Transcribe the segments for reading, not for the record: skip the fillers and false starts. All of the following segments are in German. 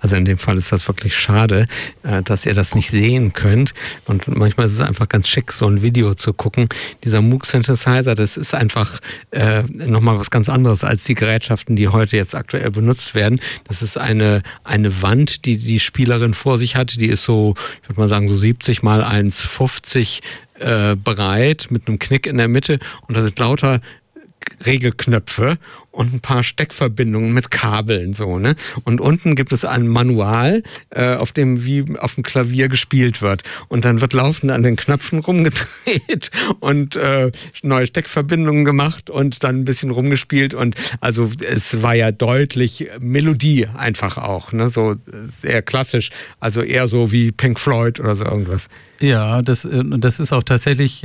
Also in dem Fall ist das wirklich schade, dass ihr das nicht sehen könnt. Und manchmal ist es einfach ganz schick, so ein Video zu gucken. Dieser Moog Synthesizer, das ist einfach nochmal was ganz anderes als die Gerätschaften, die heute jetzt aktuell benutzt werden. Das ist eine Wand, die die Spielerin vor sich hat. Die ist so, ich würde mal sagen, so 70 mal 1,50 breit mit einem Knick in der Mitte. Und da sind lauter Regelknöpfe und ein paar Steckverbindungen mit Kabeln so, ne? Und unten gibt es ein Manual, auf dem wie auf dem Klavier gespielt wird. Und dann wird laufend an den Knöpfen rumgedreht und neue Steckverbindungen gemacht und dann ein bisschen rumgespielt. Und also es war ja deutlich Melodie einfach auch, ne? So sehr klassisch, also eher so wie Pink Floyd oder so irgendwas. Ja, das ist auch tatsächlich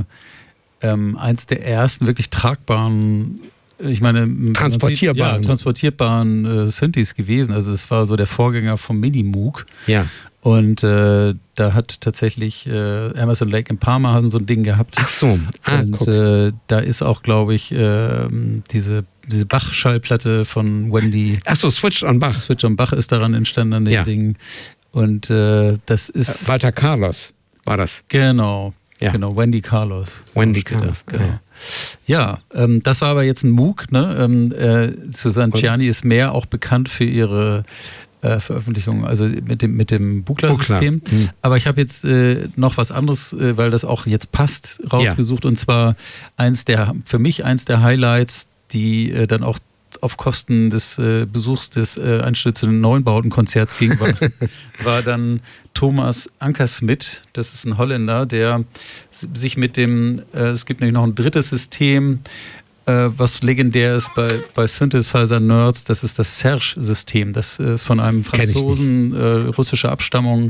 eins der ersten wirklich tragbaren, ich meine, transportierbaren Synthes gewesen. Also es war so der Vorgänger vom Mini-Moog. Ja. Und da hat tatsächlich Emerson, Lake and Palmer haben so ein Ding gehabt. Ach so. Und da ist auch, glaube ich, diese Bach-Schallplatte von Wendy. Ach so, Switched on Bach. Switched on Bach ist daran entstanden an dem Ding. Und das ist... Walter Carlos war das. Genau. Ja. Genau, Wendy Carlos. Wendy Carlos, genau. Ja, das war aber jetzt ein Moog. Ne? Susanne Ciani ist mehr auch bekannt für ihre Veröffentlichungen, also mit dem Buchla-System. Aber ich habe jetzt noch was anderes, weil das auch jetzt passt, rausgesucht. Und zwar für mich eins der Highlights, die dann auch auf Kosten des Besuchs des einstürzenden Neunbauten-Konzerts ging, war dann Thomas Ankersmit. Das ist ein Holländer, der sich mit es gibt nämlich noch ein drittes System, was legendär ist bei Synthesizer-Nerds, das ist das Serge-System. Das ist von einem Franzosen russischer Abstammung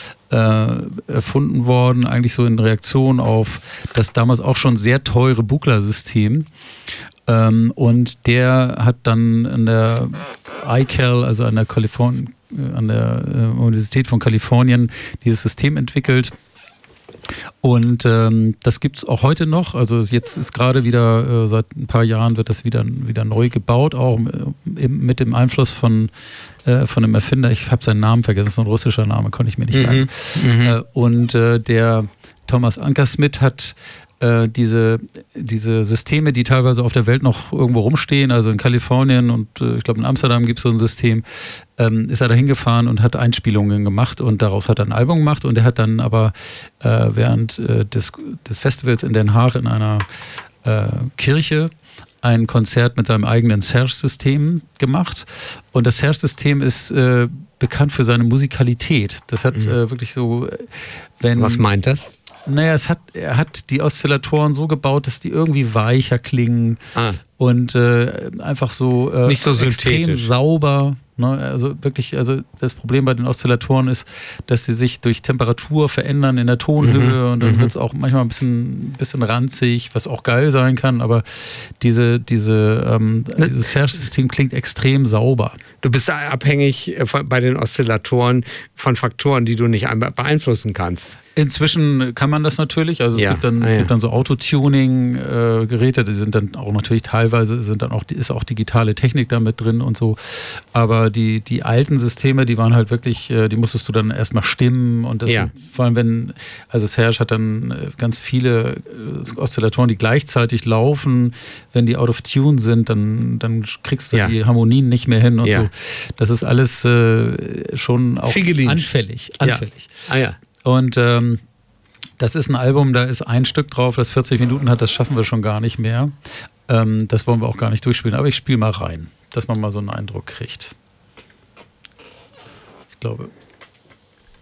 erfunden worden, eigentlich so in Reaktion auf das damals auch schon sehr teure Buchla-System. Und der hat dann an der iCal, also an der Universität von Kalifornien, dieses System entwickelt. Und das gibt es auch heute noch. Also jetzt ist gerade wieder, seit ein paar Jahren wird das wieder neu gebaut, auch mit dem Einfluss von dem Erfinder. Ich habe seinen Namen vergessen, das ist ein russischer Name, konnte ich mir nicht merken. Und der Thomas Ankersmit hat diese Systeme, die teilweise auf der Welt noch irgendwo rumstehen, also in Kalifornien und ich glaube in Amsterdam gibt es so ein System, ist er da hingefahren und hat Einspielungen gemacht und daraus hat er ein Album gemacht und er hat dann aber während des Festivals in Den Haag in einer Kirche ein Konzert mit seinem eigenen Serge-System gemacht und das Serge-System ist bekannt für seine Musikalität. Das hat wirklich so, Was meint das? Naja, er hat die Oszillatoren so gebaut, dass die irgendwie weicher klingen und einfach so, nicht so extrem sauber. Ne? Also wirklich, das Problem bei den Oszillatoren ist, dass sie sich durch Temperatur verändern in der Tonhöhe und dann wird es auch manchmal ein bisschen ranzig, was auch geil sein kann, aber dieses Serge-System klingt extrem sauber. Du bist abhängig bei den Oszillatoren von Faktoren, die du nicht beeinflussen kannst. Inzwischen kann man das natürlich, also es gibt dann so Autotuning-Geräte, die sind dann auch natürlich teilweise, ist auch digitale Technik da mit drin und so, aber die alten Systeme, die waren halt wirklich, die musstest du dann erstmal stimmen und das vor allem Serge hat dann ganz viele Oszillatoren, die gleichzeitig laufen, wenn die out of tune sind, dann kriegst du die Harmonien nicht mehr hin und so. Das ist alles schon auch anfällig. Und das ist ein Album, da ist ein Stück drauf, das 40 Minuten hat, das schaffen wir schon gar nicht mehr. Das wollen wir auch gar nicht durchspielen, aber ich spiele mal rein, dass man mal so einen Eindruck kriegt. Ich glaube...